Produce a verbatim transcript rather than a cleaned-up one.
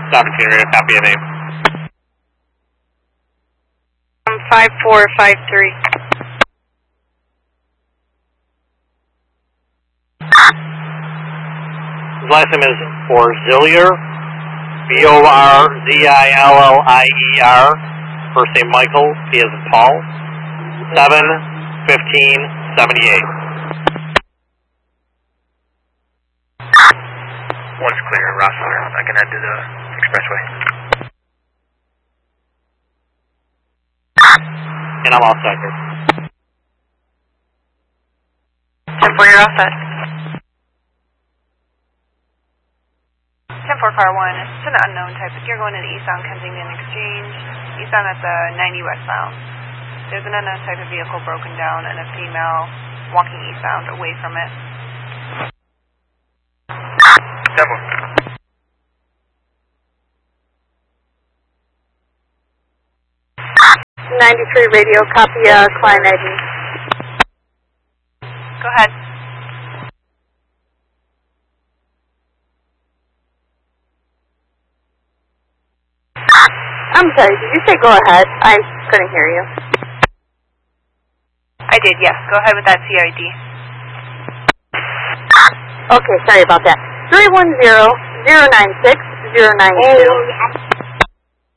seventeen radio, copy your name. Um, five four five three. His last name is Borzillier, B O R Z I L L I E R. First name Michael, P as in Paul. seven fifteen seventy-eight. One's clear, Rossler. I can head to the expressway. And I'm all set here. ten four, you're all set. ten four, car one, it's an unknown type. If you're going to the eastbound Kensington Exchange, eastbound at the ninety westbound, there's an unknown type of vehicle broken down and a female walking eastbound away from it. ten four. ninety-three radio, copy uh, client I D. Go ahead. I'm sorry, did you say go ahead? I couldn't hear you. I did, yes. Go ahead with that C I D. Okay, sorry about that. three one zero, zero nine six, zero nine two.